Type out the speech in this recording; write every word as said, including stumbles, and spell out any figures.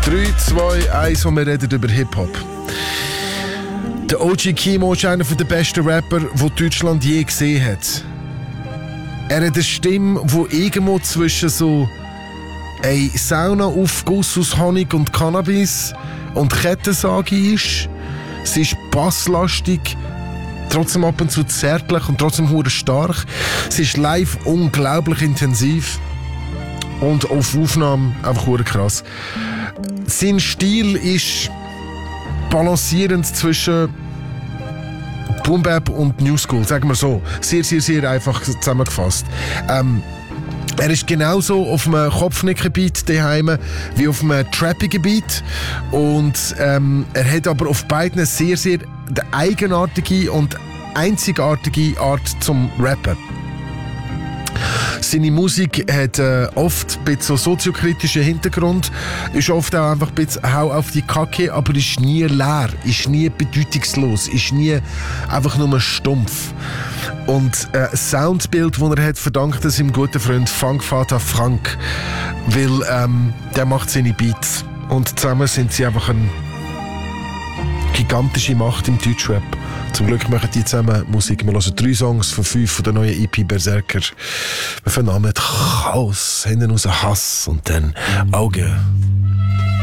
drei, zwei, eins und wir reden über Hip-Hop. Der O G Kimo ist einer der besten Rapper, die Deutschland je gesehen hat. Er hat eine Stimme, die irgendwo zwischen so ein Sauna-Aufguss aus Honig und Cannabis und Kettensage ist. Sie ist basslastig, trotzdem ab und zu zärtlich und trotzdem hure stark. Sie ist live unglaublich intensiv und auf Aufnahme einfach hure krass. Sein Stil ist balancierend zwischen Boom Bap und New School, sagen wir so. Sehr, sehr, sehr einfach zusammengefasst. Ähm, er ist genauso auf einem Kopfnicken-Beat daheim wie auf einem trappigen Beat. Und ähm, er hat aber auf beiden sehr, sehr eigenartige und einzigartige Art zum Rappen. Seine Musik hat äh, oft ein bisschen so soziokritischen Hintergrund, ist oft auch einfach ein bisschen Hau auf die Kacke, aber ist nie leer, ist nie bedeutungslos, ist nie einfach nur stumpf. Und äh, das Soundbild, das er hat, verdankt er seinem guten Freund Funkvater Frank, weil ähm, der macht seine Beats und zusammen sind sie einfach eine gigantische Macht im Deutschrap. Zum Glück machen die zusammen Musik. Wir hören drei Songs von fünf von der neuen E P Berserker. Wir vernahmen Chaos, hinten raus Hass und dann Augen.